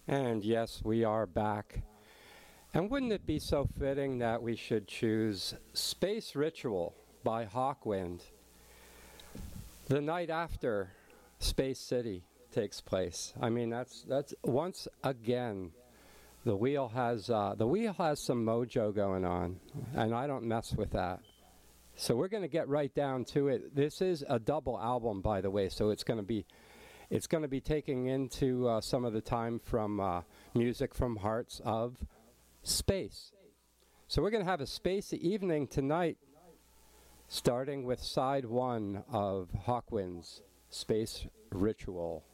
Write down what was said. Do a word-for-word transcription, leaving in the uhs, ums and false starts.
And yes, we are back. And wouldn't it be so fitting that we should choose Space Ritual by Hawkwind the night after Space City takes place? I mean, that's that's once again the wheel has uh, the wheel has some mojo going on, and I don't mess with that. So we're going to get right down to it. This is a double album, by the way, so it's going to be it's going to be taking into uh, some of the time from uh, music from Hearts of Space. So we're going to have a space evening tonight, starting with side one of Hawkwind's Space Ritual.